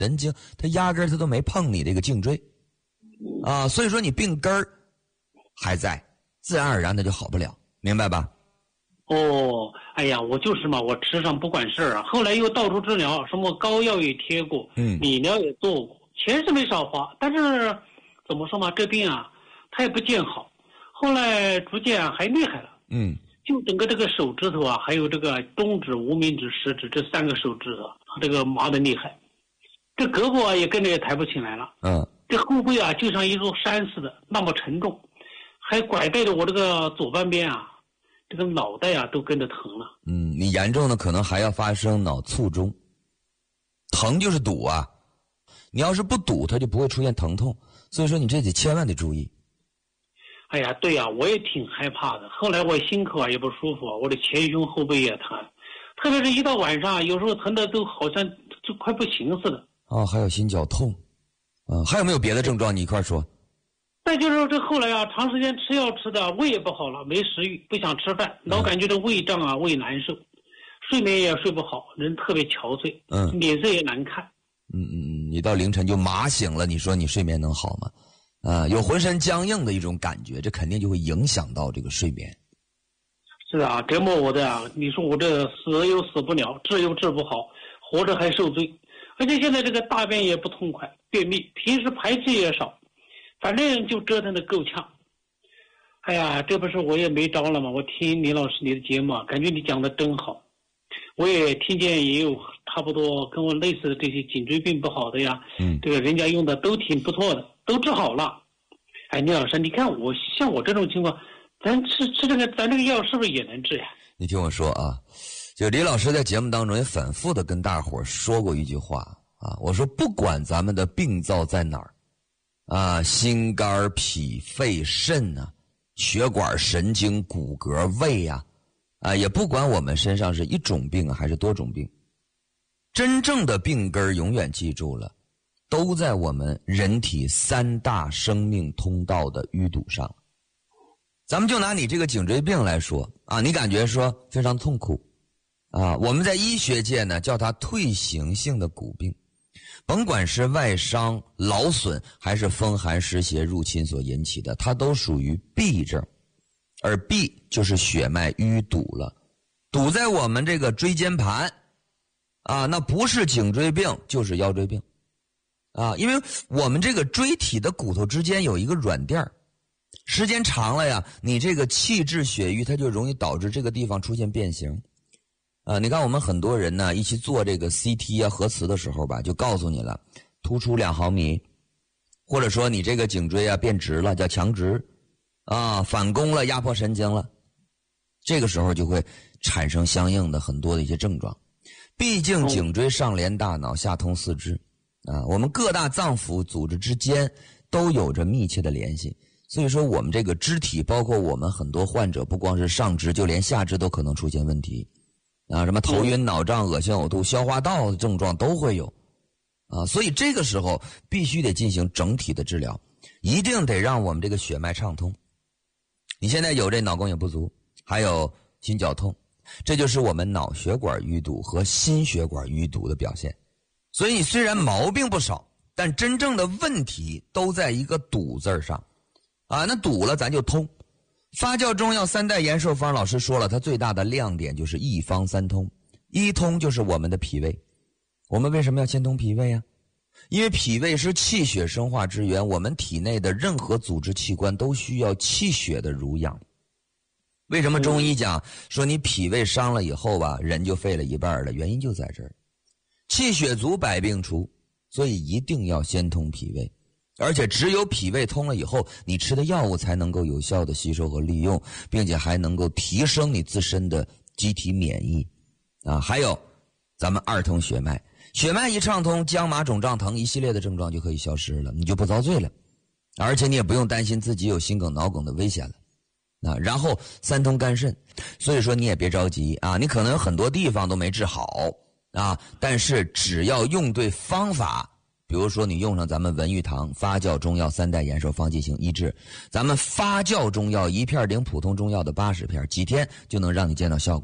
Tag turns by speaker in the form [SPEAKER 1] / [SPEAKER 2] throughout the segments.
[SPEAKER 1] 神经它压根儿它都没碰你这个颈椎啊，所以说你病根儿还在，自然而然的就好不了，明白吧？
[SPEAKER 2] 哦，哎呀，我就是嘛，我吃上不管事儿啊，后来又到处治疗，什么膏药也贴过，理疗也做过，钱是没少花，但是怎么说嘛，这病啊，它也不见好，后来逐渐还厉害了，就整个这个手指头啊，还有这个中指、无名指、食指这3个手指头，这个麻的厉害，这胳膊啊也跟着也抬不起来了，这后背啊就像一座山似的，那么沉重，还拐带着我这个左半边啊。这个脑袋啊都跟着疼了。
[SPEAKER 1] 你严重的可能还要发生脑卒中。疼就是堵啊，你要是不堵它就不会出现疼痛，所以说你这得千万得注意。
[SPEAKER 2] 哎呀，对呀，我也挺害怕的。后来我心口啊也不舒服，我的前胸后背也疼，特别是一到晚上，有时候疼的都好像就快不行似的。
[SPEAKER 1] 还有心绞痛，还有没有别的症状？你一块说。
[SPEAKER 2] 再就是说这后来啊，长时间吃药吃的胃也不好了，没食欲，不想吃饭，老感觉这胃胀啊，胃难受，睡眠也睡不好，人特别憔悴，脸色也难看。
[SPEAKER 1] 你到凌晨就麻醒了，你说你睡眠能好吗？有浑身僵硬的一种感觉，这肯定就会影响到这个睡眠。
[SPEAKER 2] 是啊，折磨我的啊！你说我这死又死不了，治又治不好，活着还受罪，而且现在这个大便也不痛快，便秘，平时排气也少。反正就折腾的够呛。哎呀，这不是我也没招了吗？我听李老师你的节目啊，感觉你讲的真好。我也听见也有差不多跟我类似的这些颈椎病不好的呀，这个人家用的都挺不错的，都治好了。哎，李老师，你看我像我这种情况，咱吃这个咱这个药是不是也能治呀？
[SPEAKER 1] 你听我说啊，就李老师在节目当中也反复的跟大伙说过一句话啊，我说不管咱们的病灶在哪儿。心肝脾肺肾血管神经骨骼胃也不管我们身上是一种病还是多种病，真正的病根永远记住了，都在我们人体3大生命通道的淤堵上。咱们就拿你这个颈椎病来说你感觉说非常痛苦我们在医学界呢叫它退行性的骨病。甭管是外伤、劳损还是风寒湿邪入侵所引起的，它都属于痹症，而痹就是血脉淤堵了，堵在我们这个椎间盘那不是颈椎病就是腰椎病因为我们这个椎体的骨头之间有一个软垫，时间长了呀，你这个气滞血瘀它就容易导致这个地方出现变形。你看我们很多人呢一起做这个 CT 核磁的时候吧，就告诉你了，突出2毫米，或者说你这个颈椎变直了，叫强直反弓了，压迫神经了，这个时候就会产生相应的很多的一些症状。毕竟颈椎上连大脑，下通四肢我们各大脏腑组织之间都有着密切的联系，所以说我们这个肢体，包括我们很多患者，不光是上肢，就连下肢都可能出现问题什么头晕脑胀、恶心呕吐、消化道的症状都会有所以这个时候必须得进行整体的治疗，一定得让我们这个血脉畅通。你现在有这脑供血不足，还有心绞痛，这就是我们脑血管淤堵和心血管淤堵的表现。所以你虽然毛病不少，但真正的问题都在一个堵字上那堵了咱就通。发酵中药3代延寿方老师说了，它最大的亮点就是一方3通。一通就是我们的脾胃。我们为什么要先通脾胃因为脾胃是气血生化之源，我们体内的任何组织器官都需要气血的濡养。为什么中医讲说你脾胃伤了以后人就废了一半了？原因就在这儿，气血足百病除，所以一定要先通脾胃。而且只有脾胃通了以后，你吃的药物才能够有效的吸收和利用，并且还能够提升你自身的机体免疫还有咱们2通血脉，血脉一畅通，僵麻肿胀疼一系列的症状就可以消失了，你就不遭罪了，而且你也不用担心自己有心梗脑梗的危险了然后3通肝肾，所以说你也别着急你可能有很多地方都没治好但是只要用对方法，比如说你用上咱们文玉堂发酵中药3代延寿方进行医治，咱们发酵中药1片顶普通中药的80片，几天就能让你见到效果。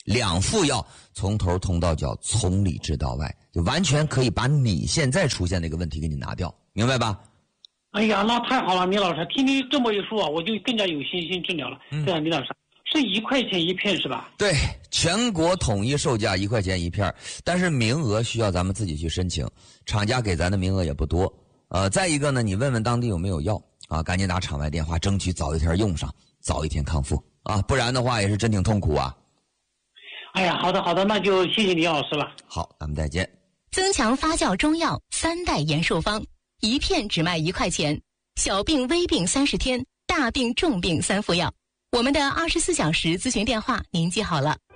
[SPEAKER 1] 2副药从头通到脚，从里治到外，就完全可以把你现在出现的一个问题给你拿掉，明白吧？
[SPEAKER 2] 哎呀，那太好了，李老师，听你这么一说啊，我就更加有信心治疗了。对啊，李老师，是1块钱1片是吧？
[SPEAKER 1] 对，全国统一售价1块钱1片，但是名额需要咱们自己去申请，厂家给咱的名额也不多。再一个呢，你问问当地有没有药啊，赶紧打场外电话，争取早一天用上，早一天康复啊，不然的话也是真挺痛苦啊。
[SPEAKER 2] 哎呀，好的好的，那就谢谢李老师了。
[SPEAKER 1] 好，咱们再见。
[SPEAKER 3] 增强发酵中药3代延寿方，1片只卖1块钱，小病微病30天，大病重病3副药。我们的24小时咨询电话您记好了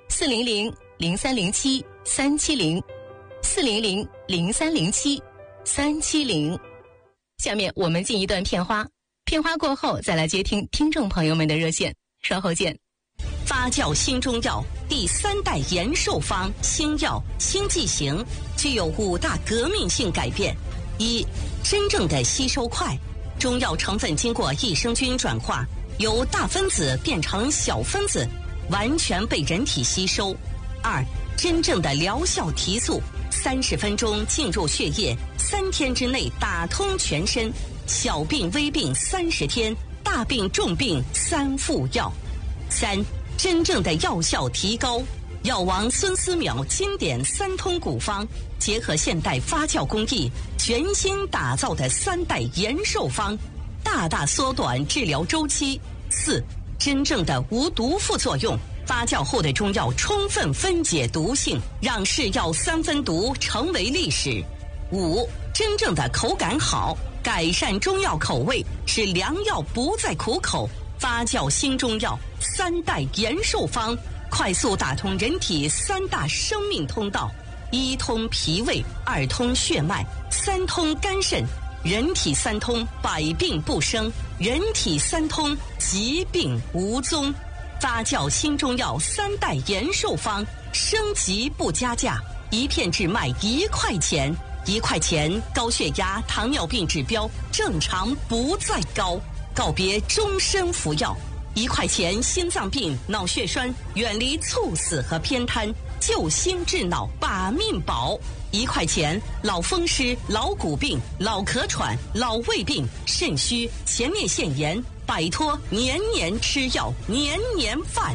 [SPEAKER 3] ，400-0307-370，400-0307-370。下面我们进一段片花，片花过后再来接听听众朋友们的热线，稍后见。
[SPEAKER 4] 发酵新中药第3代延寿方新药新剂型具有5大革命性改变：一、真正的吸收快，中药成分经过益生菌转化，由大分子变成小分子，完全被人体吸收；二、真正的疗效提速，30分钟进入血液，3天之内打通全身，小病微病30天，大病重病3副药；三、真正的药效提高，药王孙思邈经典3通古方，结合现代发酵工艺，全新打造的3代延寿方，大大缩短治疗周期。四、真正的无毒副作用，发酵后的中药充分分解毒性，让是药3分毒成为历史。五、真正的口感好，改善中药口味，使良药不再苦口。发酵新中药3代延寿方，快速打通人体3大生命通道：1通脾胃，2通血脉，3通肝肾。人体3通，百病不生；人体3通，疾病无踪。发酵新中药3代延寿方，升级不加价，1片只卖1块钱，1块钱高血压、糖尿病指标正常不再高。告别终身服药，1块钱心脏病、脑血栓远离猝死和偏瘫，救心治脑把命保。1块钱老风湿、老骨病、老咳喘、老胃病、肾虚、前列腺炎，摆脱年年吃药、年年犯。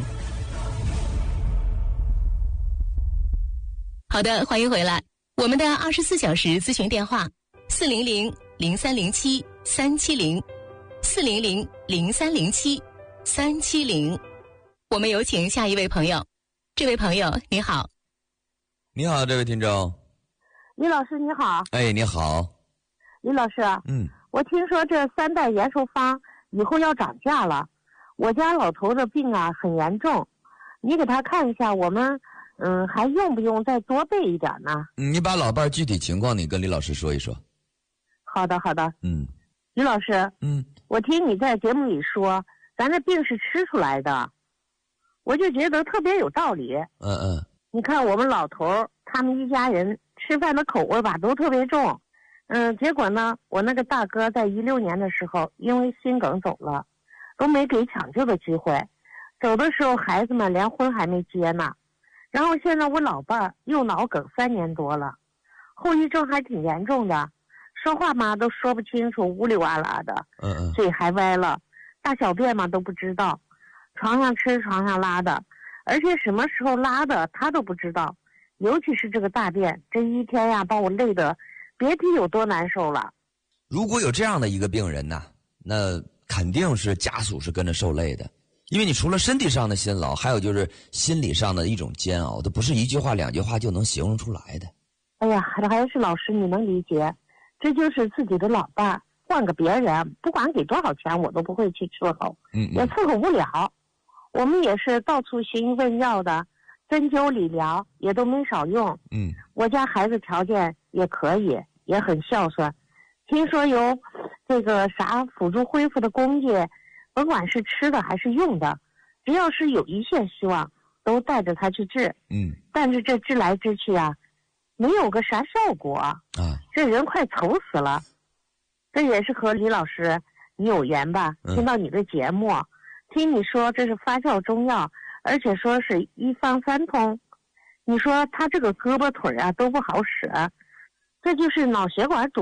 [SPEAKER 3] 好的，欢迎回来。我们的24小时咨询电话400-0307-370，400-0307-370。我们有请下一位朋友。这位朋友你好。
[SPEAKER 1] 你好，这位听众。
[SPEAKER 5] 李老师你好。
[SPEAKER 1] 哎，你好。
[SPEAKER 5] 李老师，我听说这3代延寿方以后要涨价了，我家老头的病啊很严重，你给他看一下，我们还用不用再多备一点呢？
[SPEAKER 1] 你把老伴具体情况你跟李老师说一说。
[SPEAKER 5] 好的。李老师，我听你在节目里说，咱这病是吃出来的，我就觉得特别有道理。你看我们老头他们一家人吃饭的口味吧都特别重，结果呢，我那个大哥在16年的时候因为心梗走了，都没给抢救的机会，走的时候孩子们连婚还没结呢。然后现在我老伴又脑梗3年多了，后遗症还挺严重的，说话嘛都说不清楚，呜里哇啦的，嘴还歪了，大小便嘛都不知道，床上吃床上拉的，而且什么时候拉的他都不知道，尤其是这个大便，这一天呀把我累得别提有多难受了。
[SPEAKER 1] 如果有这样的一个病人呢，那肯定是家属是跟着受累的，因为你除了身体上的辛劳，还有就是心理上的一种煎熬，这不是1句话2句话就能形容出来的。
[SPEAKER 5] 哎呀，还是老师你能理解，这就是自己的老伴，换个别人不管给多少钱我都不会去伺候，也伺候不了。我们也是到处寻问药的，针灸理疗也都没少用。我家孩子条件也可以，也很孝顺，听说有这个啥辅助恢复的工业，甭管是吃的还是用的，只要是有一线希望都带着他去治。但是这治来治去啊，没有个啥效果啊，这人快愁死了。这也是和李老师你有缘吧，听到你的节目，听你说这是发酵中药而且说是一方三通。你说他这个胳膊腿啊都不好使，这就是脑血管阻